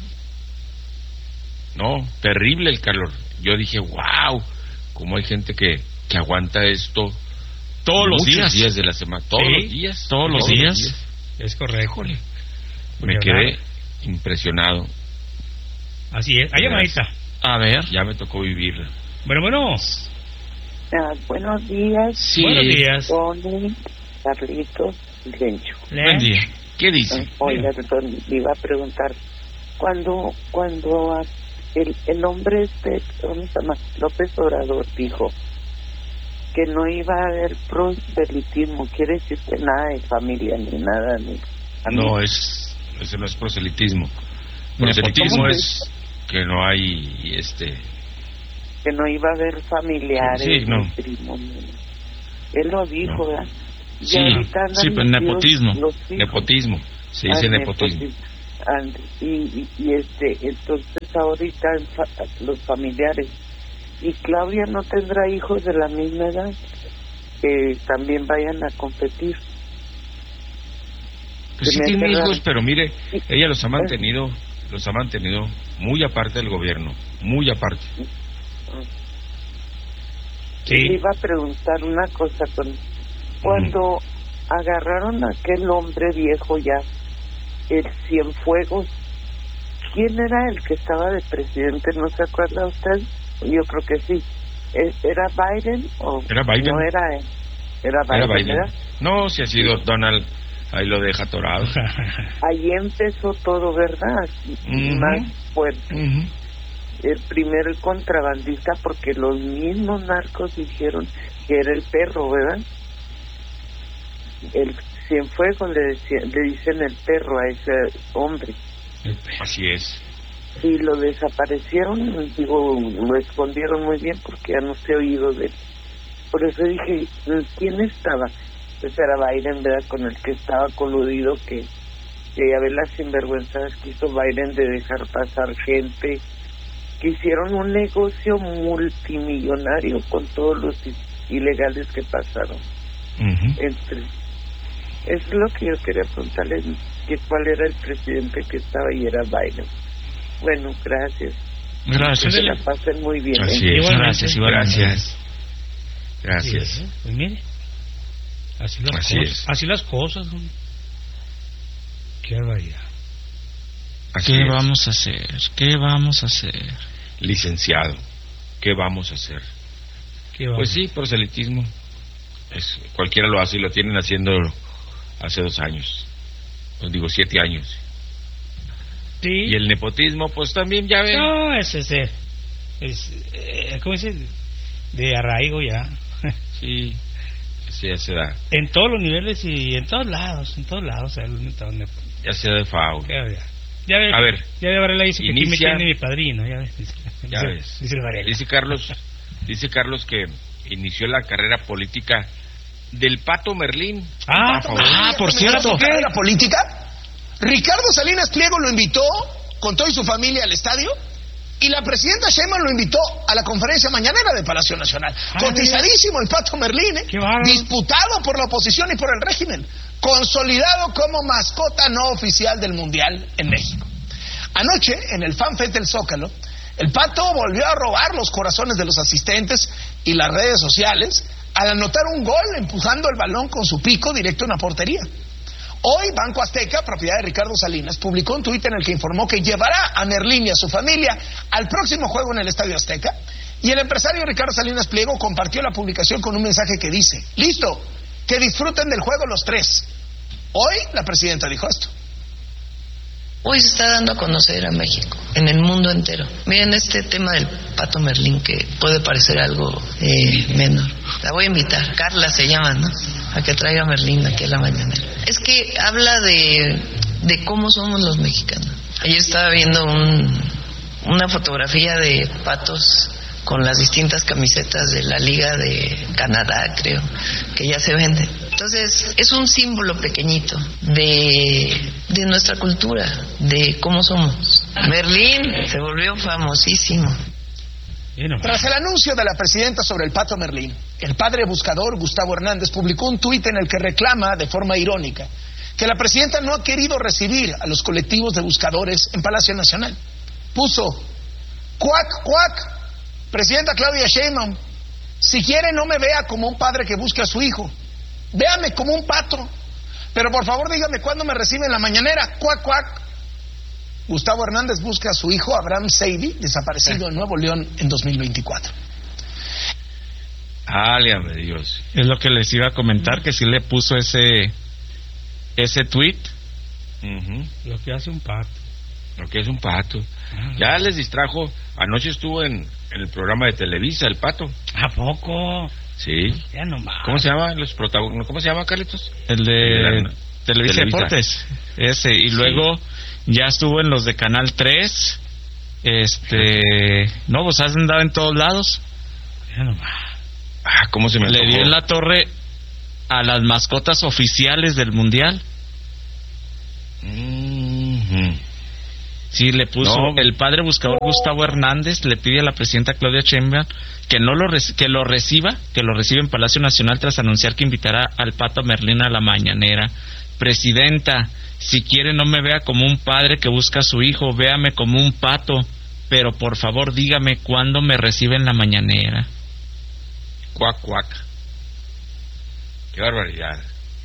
No, terrible el calor. Yo dije, wow, cómo hay gente que, que aguanta esto Todos los muchos días. de la semana. Todos Sí, los días. todos los días. Es correcto. Híjole. Pues Me ya quedé nada. impresionado. Así es. Hay llamadita. A ver. Ya me tocó vivirla. Bueno, bueno. Ah, buenos días. Sí. Buenos días. Tony, Carlitos y Lencho. Buen día. ¿Qué dice? Oiga, doctor, le iba a preguntar, cuando cuando a- el, el hombre este, ¿cómo se llama? López Obrador dijo que no iba a haber proselitismo, quiere decir que nada de familia, ni nada, ni... No, es, ese no es proselitismo. Mira, Proselitismo ¿cómo es que no hay, este, que no iba a haber familiares, sí, no. matrimonio. Él lo dijo, no. ¿verdad? Y sí, sí, pues nepotismo. Nepotismo, se dice ah, nepotismo. nepotismo. Y, y, y este, entonces ahorita los familiares. Y Claudia no tendrá hijos de la misma edad que también vayan a competir. Pues sí tiene hijos, pero mire, ella los ha mantenido, los ha mantenido muy aparte del gobierno, muy aparte. Sí. Le iba a preguntar una cosa, con cuando mm. agarraron a aquel hombre viejo ya, el Cienfuegos, ¿quién era el que estaba de presidente? ¿No se acuerda usted? Yo creo que sí. ¿Era Biden o era Biden? No era él. Era Biden, era Biden. ¿verdad? No, si ha sido Donald, ahí lo deja atorado. Ahí empezó todo, ¿verdad? Uh-huh. Más fuerte. Uh-huh. El primer contrabandista, porque los mismos narcos dijeron que era el perro, ¿verdad? El Cienfuegos le, decía, le dicen el perro a ese hombre. Así es. Y lo desaparecieron, digo, lo escondieron muy bien porque ya no se ha oído de él. Por eso dije, ¿quién estaba? Pues era Biden, ¿verdad? Con el que estaba coludido, que, que a ver las sinvergüenzas que hizo Biden de dejar pasar gente, que hicieron un negocio multimillonario con todos los ilegales que pasaron. Uh-huh. Entre, es lo que yo quería preguntarle, que cuál era el presidente que estaba y era Biden. Bueno, gracias. Gracias. Que la pasen muy bien. Así ¿eh? es. Gracias, gracias. Gracias. Sí, pues mire, así las así cosas. Es. Así las cosas. ¿No? Qué barbaridad. Así ¿Qué es. vamos a hacer? ¿Qué vamos a hacer? Licenciado, ¿qué vamos a hacer? ¿Qué vamos? Pues sí, proselitismo. Es, cualquiera lo hace y lo tienen haciendo hace dos años. Pues digo, siete años. Sí. Y el nepotismo, pues también ya ven. No, ese es, es, es eh, ¿cómo dice? De arraigo ya. Sí, sí, ya se da. En todos los niveles y en todos lados, en todos lados. O sea, ya se da de fao. Ya, ya. Ya ve, a ver, ya ve Varela dice inicia, que aquí me tiene mi padrino. Ya ves, dice, ya dice, ves. Dice, dice Carlos, dice Carlos que inició la carrera política del Pato Merlín. Ah, ah por cierto. ¿La carrera política? Ricardo Salinas Pliego lo invitó con toda su familia al estadio y la presidenta Sheinbaum lo invitó a la conferencia mañanera de Palacio Nacional. Ah, cotizadísimo el Pato Merlín, ¿eh? Disputado por la oposición y por el régimen, consolidado como mascota no oficial del Mundial en México. Anoche, en el FanFest del Zócalo, el Pato volvió a robar los corazones de los asistentes y las redes sociales al anotar un gol empujando el balón con su pico directo en la portería. Hoy, Banco Azteca, propiedad de Ricardo Salinas, publicó un tuit en el que informó que llevará a Merlín y a su familia al próximo juego en el Estadio Azteca, y el empresario Ricardo Salinas Pliego compartió la publicación con un mensaje que dice: listo, que disfruten del juego los tres. Hoy la presidenta dijo esto. Hoy se está dando a conocer a México, en el mundo entero. Miren este tema del Pato Merlín, que puede parecer algo eh, menor. La voy a invitar, Carla se llama, ¿no? A que traiga a Merlín aquí a la mañanera. Es que habla de, de cómo somos los mexicanos. Ayer estaba viendo un, una fotografía de patos con las distintas camisetas de la Liga de Canadá, creo, que ya se venden. Entonces, es un símbolo pequeñito de, de nuestra cultura, de cómo somos. Merlín se volvió famosísimo. Tras el anuncio de la presidenta sobre el Pato Merlín, el padre buscador Gustavo Hernández publicó un tuit en el que reclama, de forma irónica, que la presidenta no ha querido recibir a los colectivos de buscadores en Palacio Nacional. Puso: cuac, cuac, presidenta Claudia Sheinbaum, si quiere no me vea como un padre que busca a su hijo, véame como un pato, pero por favor dígame cuándo me recibe en la mañanera. Cuac, cuac. Gustavo Hernández busca a su hijo Abraham Seidy, desaparecido sí. en Nuevo León en dos mil veinticuatro. Álgame Dios. Es lo que les iba a comentar, que sí le puso ese ese tweet. Uh-huh. Lo que hace un pato. Lo que es un pato. Uh-huh. Ya les distrajo. Anoche estuvo en, en el programa de Televisa, el Pato. ¿A poco? Sí. Ya nomás. ¿Cómo se llama los protagonistas? ¿Cómo se llama, Carlitos? El de la, Televisa, Televisa Deportes. Ese. Y luego sí. ya estuvo en los de Canal tres. Este, no, pues has andado en todos lados. Ah, ¿cómo se me Le antojó? dio en la torre a las mascotas oficiales del mundial. Mm-hmm. Sí, le puso No. el padre buscador Gustavo Hernández, le pide a la presidenta Claudia Sheinbaum que no lo reci- que lo reciba, que lo reciba en Palacio Nacional tras anunciar que invitará al Pato Merlín a la mañanera. Presidenta, si quiere no me vea como un padre que busca a su hijo, véame como un pato, pero por favor dígame cuándo me recibe en la mañanera. Cuac, cuac. Qué barbaridad.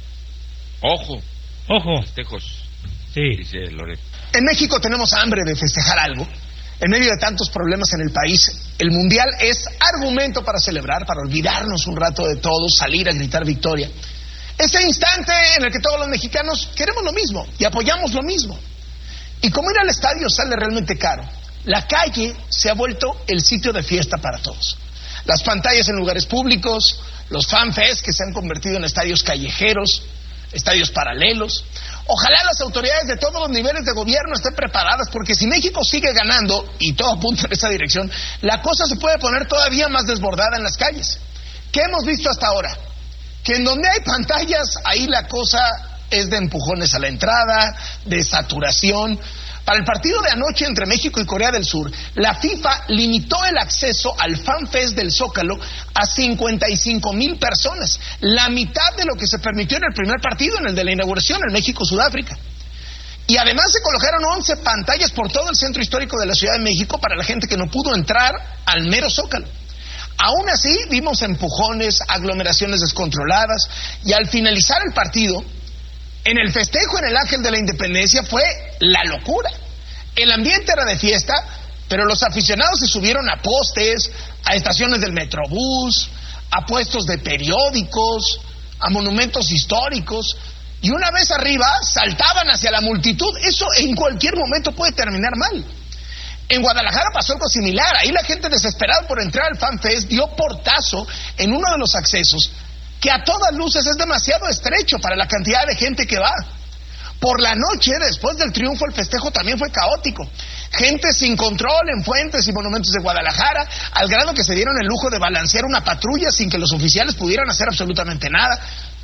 Ojo. Ojo. Festejos. Sí. Dice Loret. En México tenemos hambre de festejar algo. En medio de tantos problemas en el país, el Mundial es argumento para celebrar, para olvidarnos un rato de todo, salir a gritar victoria. Ese instante en el que todos los mexicanos queremos lo mismo y apoyamos lo mismo. Y como ir al estadio sale realmente caro, la calle se ha vuelto el sitio de fiesta para todos. Las pantallas en lugares públicos, los fanfests que se han convertido en estadios callejeros, estadios paralelos. Ojalá las autoridades de todos los niveles de gobierno estén preparadas, porque si México sigue ganando, y todo apunta en esa dirección, la cosa se puede poner todavía más desbordada en las calles. ¿Qué hemos visto hasta ahora? Que en donde hay pantallas, ahí la cosa es de empujones a la entrada, de saturación. Para el partido de anoche entre México y Corea del Sur, la FIFA limitó el acceso al FanFest del Zócalo a cincuenta y cinco mil personas, la mitad de lo que se permitió en el primer partido, en el de la inauguración, en México-Sudáfrica. Y además se colocaron once pantallas por todo el centro histórico de la Ciudad de México para la gente que no pudo entrar al mero Zócalo. Aún así, vimos empujones, aglomeraciones descontroladas, y al finalizar el partido, en el festejo en el Ángel de la Independencia fue la locura. El ambiente era de fiesta, pero los aficionados se subieron a postes, a estaciones del Metrobús, a puestos de periódicos, a monumentos históricos, y una vez arriba saltaban hacia la multitud. Eso en cualquier momento puede terminar mal. En Guadalajara pasó algo similar. Ahí la gente desesperada por entrar al FanFest dio portazo en uno de los accesos, que a todas luces es demasiado estrecho para la cantidad de gente que va. Por la noche, después del triunfo, el festejo también fue caótico. Gente sin control en fuentes y monumentos de Guadalajara, al grado que se dieron el lujo de balancear una patrulla sin que los oficiales pudieran hacer absolutamente nada.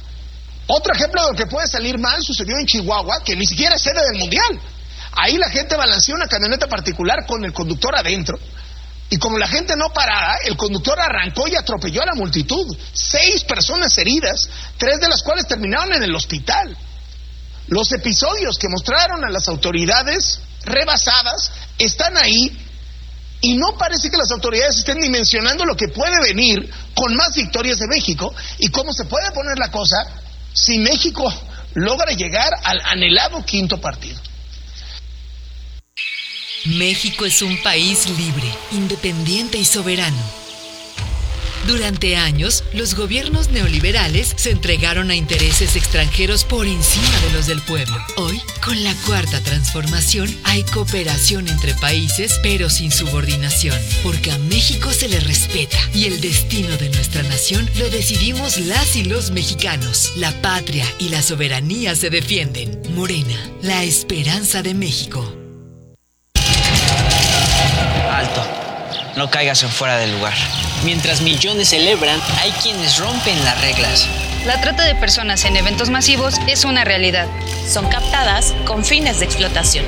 Otro ejemplo de lo que puede salir mal sucedió en Chihuahua, que ni siquiera es sede del Mundial. Ahí la gente balanceó una camioneta particular con el conductor adentro, y como la gente no paraba, el conductor arrancó y atropelló a la multitud. Seis personas heridas, tres de las cuales terminaron en el hospital. Los episodios que mostraron a las autoridades rebasadas están ahí, y no parece que las autoridades estén dimensionando lo que puede venir con más victorias de México y cómo se puede poner la cosa si México logra llegar al anhelado quinto partido. México es un país libre, independiente y soberano. Durante años, los gobiernos neoliberales se entregaron a intereses extranjeros por encima de los del pueblo. Hoy, con la cuarta transformación, hay cooperación entre países, pero sin subordinación, porque a México se le respeta y el destino de nuestra nación lo decidimos las y los mexicanos. La patria y la soberanía se defienden. Morena, la esperanza de México. Alto, no caigas en fuera del lugar. Mientras millones celebran, hay quienes rompen las reglas. La trata de personas en eventos masivos es una realidad. Son captadas con fines de explotación.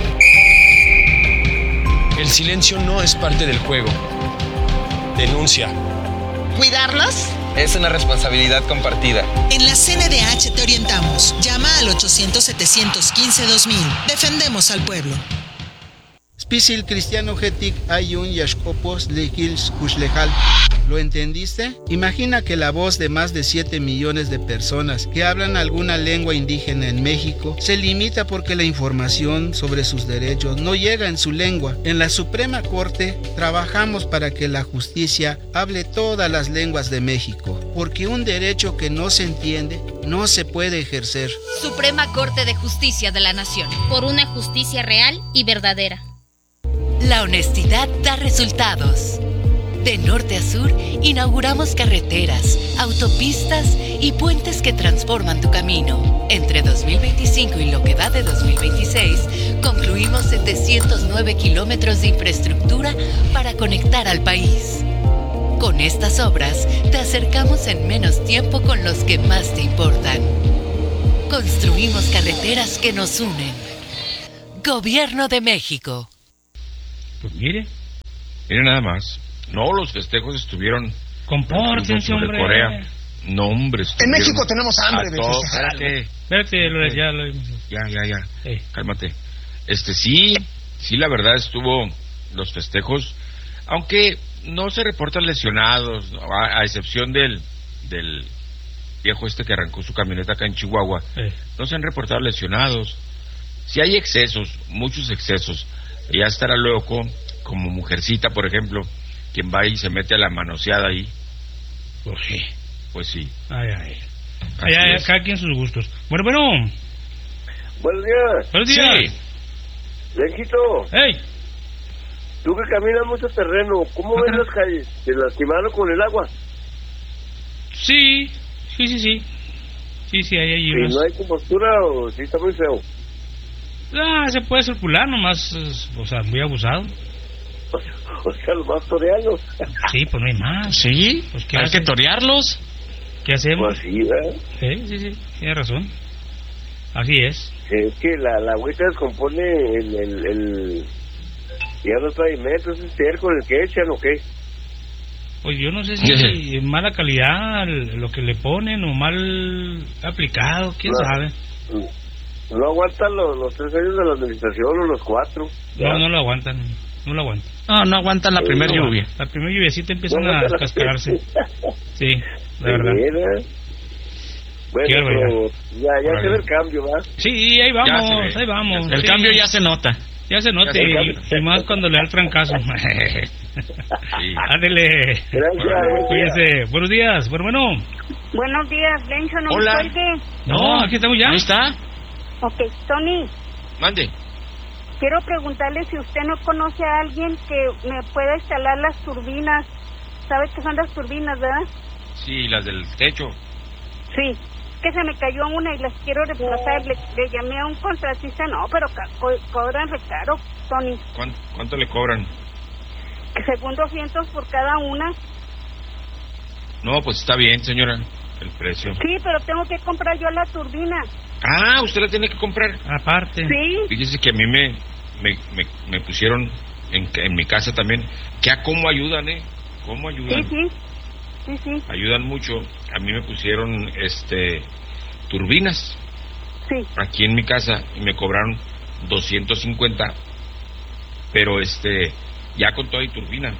El silencio no es parte del juego. Denuncia. ¿Cuidarlos? Es una responsabilidad compartida. En la C N D H te orientamos. Llama al ochocientos, setecientos quince, dos mil. Defendemos al pueblo. Spisil cristiano getik ayun yashkopos lekils kushlejal. ¿Lo entendiste? Imagina que la voz de más de siete millones de personas que hablan alguna lengua indígena en México se limita porque la información sobre sus derechos no llega en su lengua. En la Suprema Corte trabajamos para que la justicia hable todas las lenguas de México, porque un derecho que no se entiende no se puede ejercer. Suprema Corte de Justicia de la Nación. Por una justicia real y verdadera. La honestidad da resultados. De norte a sur, inauguramos carreteras, autopistas y puentes que transforman tu camino. Entre dos mil veinticinco y lo que va de dos mil veintiséis, concluimos setecientos nueve kilómetros de infraestructura para conectar al país. Con estas obras, te acercamos en menos tiempo con los que más te importan. Construimos carreteras que nos unen. Gobierno de México. Pues mire. Mire nada más. No, los festejos estuvieron... Compórtense, hombre. Corea. No, hombre. En México tenemos hambre de todos, festejar. Espérate, lo, ya lo... Ya, ya, ya. Hey. Cálmate. Este, sí, sí, la verdad estuvo los festejos, aunque no se reportan lesionados, a, a excepción del, del viejo este que arrancó su camioneta acá en Chihuahua. Hey. No se han reportado lesionados. Sí hay excesos, muchos excesos. Ya estará loco, como Mujercita, por ejemplo, quien va y se mete a la manoseada ahí. Pues sí. Pues sí. Ay, ay. Ay, ay, cada quien sus gustos. Bueno, bueno. Buenos días. Buenos días. Sí. Lenchito. Hey. Tú que caminas mucho terreno, ¿cómo ves las calles? ¿Se lastimaron con el agua? Sí, sí, sí, sí. Sí, sí, hay ahí. ¿Y no hay compostura o sí está muy feo? Ah, se puede circular nomás, o sea, muy abusado. O sea, los más toreanos. Sí, pues no hay más. Sí, pues ¿qué hay hacen? que torearlos. ¿Qué hacemos? Pues sí, ¿verdad? Sí, sí, sí, tiene razón. Así es. Es que la, la agüita descompone el, el, el... ya los pavimentos, ¿es con el que echan o qué? Pues yo no sé si es mala calidad lo que le ponen o mal aplicado, quién no, sabe. No aguantan los, los tres años de la administración o los cuatro. No, no lo aguantan, no lo aguantan. No, no aguantan la primera no, lluvia. La primera lluviacita empiezan no a cascararse. Sí, la verdad. Mira. Bueno, pero ya, ya se ve el cambio, ¿va? Sí, ahí vamos, ahí vamos. El sí. cambio ya se nota. Ya se nota, y, y más cuando le da el trancazo. Sí. Ándele. Gracias. Cuídense. Buenos días, bueno, bueno. Buenos días, Lencho, no Hola. me cuelgue. No, aquí estamos ya. ¿Ahí está? Ok, Tony. Mande. Quiero preguntarle si usted no conoce a alguien que me pueda instalar las turbinas. ¿Sabe qué son las turbinas, verdad? Sí, las del techo. Sí, que se me cayó una y las quiero reemplazar. Le, le llamé a un contratista, no, pero co cobran re caro, Tony. ¿Cuánto, ¿Cuánto le cobran? Según doscientos por cada una. No, pues está bien, señora, el precio. Sí, pero tengo que comprar yo la turbina. Ah, usted la tiene que comprar. Aparte. Sí. Fíjese que a mí me, me, me, me pusieron en, en mi casa también, que a cómo ayudan, ¿eh? ¿Cómo ayudan? Sí, sí. Sí, sí. Ayudan mucho. A mí me pusieron este turbinas. Sí. Aquí en mi casa y me cobraron doscientos cincuenta, pero este ya con toda y turbina.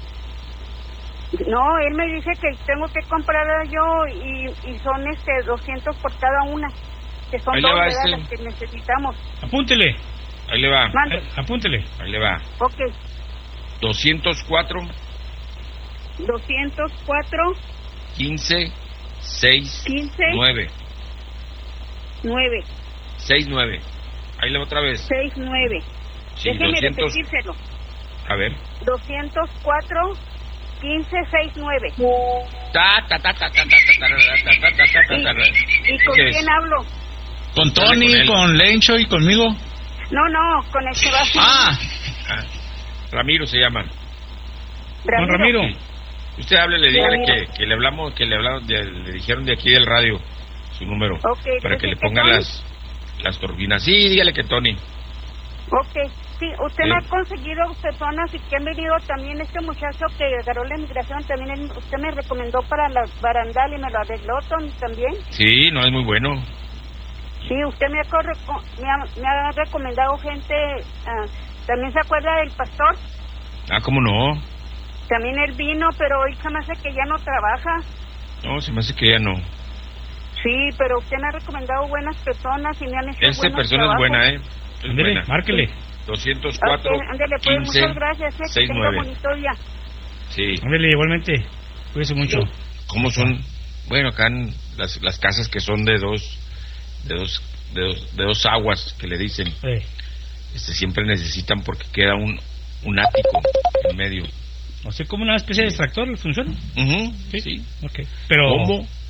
No, él me dice que tengo que comprar yo y, y son este doscientos por cada una, que son Ahí dos le va ¿verdad? este. Las que necesitamos. Apúntele. Ahí le va. Mande. Apúntele. Ahí le va. Ok. doscientos cuatro. doscientos cuatro. quince, seis, quince. nueve. nueve. seis, nueve. Ahí le va otra vez. seis, nueve. Sí, Déjeme doscientos. repetírselo. A ver. doscientos cuatro, quince, seis, nueve. Ta, ta, ta, ta, ta, ta, ta, ta, ta, ta, ta, ta. ¿Y con ¿Qué quién es? hablo? Con Tony, con, con Lencho y conmigo. No, no, con el Sebastián. Ah. ah. Ramiro se llama. Ramiro. Con Ramiro. Usted hable, dígale que, que le hablamos, que le hablamos, de, le dijeron de aquí del radio su número Okay, para que le que pongan Tony. las las turbinas. Sí, dígale que Tony. Ok, sí, usted Sí. me ha conseguido personas y que han venido también este muchacho que agarró la inmigración, también él- usted me recomendó para la barandal y me lo arregló Tony, también. Sí, no es muy bueno. Sí, usted me ha, corre- me ha, me ha recomendado gente, ah, también se acuerda del pastor, Ah, cómo no. también él vino, pero hoy se me hace que ya no trabaja. No, se me hace que ya no. Sí, pero usted me ha recomendado buenas personas y me han hecho Esta buenos persona trabajos. es buena, ¿eh? Es Ándele, buena. márquele. doscientos cuatro, Ok, ándele, pues, quince, muchas gracias, eh, que seis, tenga nueve. bonito día. Sí. Ándele, igualmente. Cuídese mucho. ¿Cómo son? Bueno, acá en las, las casas que son de dos, de dos, de dos, de dos aguas que le dicen, Eh. este, siempre necesitan porque queda un, un ático en medio. O sea, como una especie de extractor, ¿funciona? Uh-huh, Sí. sí. Ok. Pero... ¿Cómo?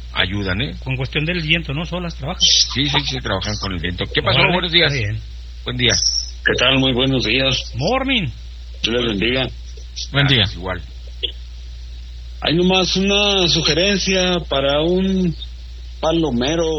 ayudan, ¿eh? Con cuestión del viento, ¿no? Solas trabajan. Sí, sí, sí, trabajan con el viento. ¿Qué pasó? Vale, Buenos días. bien. Buen día. ¿Qué tal? Muy buenos días. Morning. Dios les bendiga. Buen día. Ah, igual. Hay nomás una sugerencia para un palomero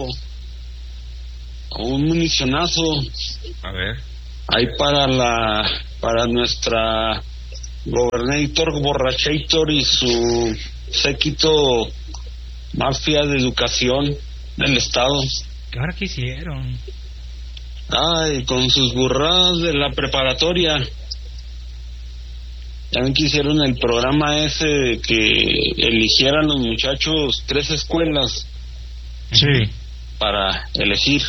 o un municionazo. A ver. Hay para la para nuestra gobernator borrachator y su séquito mafia de educación del estado. ¿Qué ahora qué hicieron? Ay, con sus burradas de la preparatoria. Ya ven que hicieron el programa ese que eligieran los muchachos tres escuelas. Sí. Para elegir.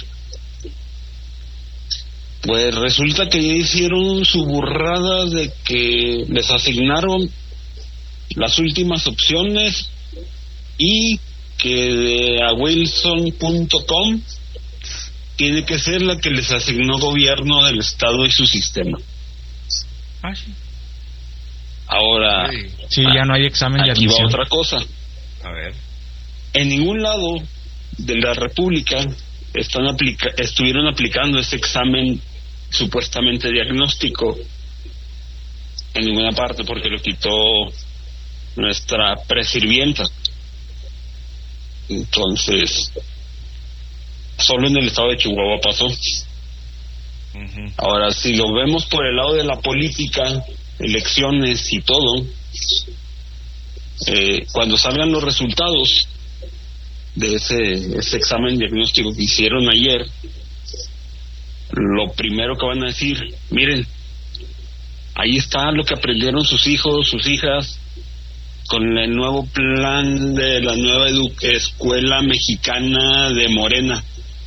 Pues resulta que ya hicieron su burrada de que les asignaron las últimas opciones y que de a wilson punto com tiene que ser la que les asignó gobierno del estado y su sistema. Ah, sí. Ahora, sí, ya no hay examen de aquí admisión. va otra cosa. A ver. En ningún lado de la República están aplica estuvieron aplicando ese examen supuestamente diagnóstico en ninguna parte, porque lo quitó nuestra presirvienta. Entonces, solo en el estado de Chihuahua pasó. Uh-huh. Ahora, si lo vemos por el lado de la política, elecciones y todo, eh, cuando salgan los resultados de ese, ese examen diagnóstico que hicieron ayer, lo primero que van a decir, miren, ahí está lo que aprendieron sus hijos, sus hijas, con el nuevo plan de la nueva escuela mexicana de Morena.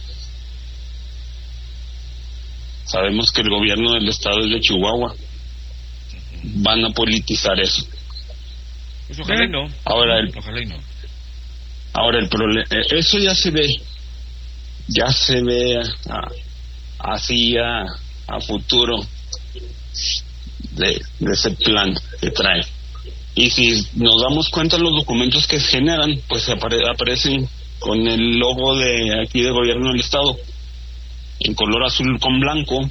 Sabemos que el gobierno del estado es de Chihuahua. Van a politizar eso. Pues ojalá y no. Ahora el, ojalá y no. Ahora el problema, eso ya se ve, ya se ve a, así a, a futuro de, de ese plan que trae. Y si nos damos cuenta, los documentos que se generan, pues apare, aparecen con el logo de aquí de gobierno del estado, en color azul con blanco,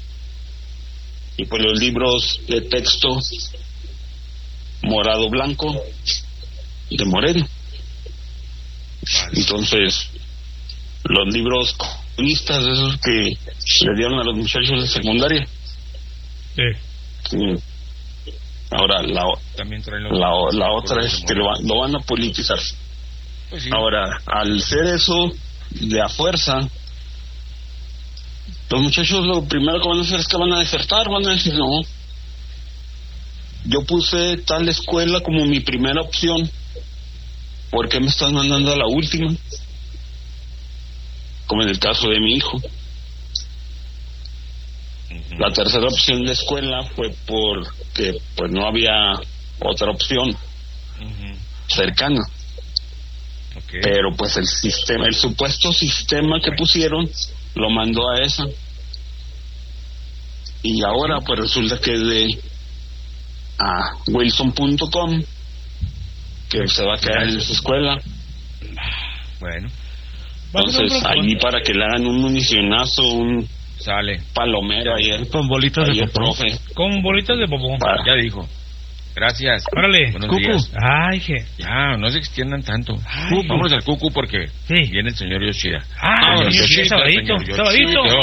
y pues los libros de texto morado blanco de Moreno. Entonces, los libros comunistas, esos que le dieron a los muchachos de secundaria. Sí. Sí. Ahora, la, También traen los la, la otra es que lo, lo van a politizar. Pues sí. Ahora, al ser eso de a fuerza, los muchachos lo primero que van a hacer es que van a desertar, van a decir, no, yo puse tal escuela como mi primera opción, ¿por qué me estás mandando a la última? Como en el caso de mi hijo. Uh-huh. La tercera opción de escuela fue porque pues no había otra opción uh-huh. cercana. Okay. Pero pues el sistema, el supuesto sistema que pusieron lo mandó a esa. Y ahora pues resulta que de a wilson punto com que se va a quedar en esa escuela. Bueno, entonces ahí para que le hagan un municionazo, un sale palomero ayer con bolitas de popó. Profe. Con bolitas de popó. Para. Ya dijo. Gracias. Órale, buenos cucu. Días. Ay, je. Ya, no se extiendan tanto. Ay, Vámonos al cucu porque sí. viene el señor Yoshida. Ah, señor Yoshida, Yoshida, sabadito, señor sabadito. Yoshida.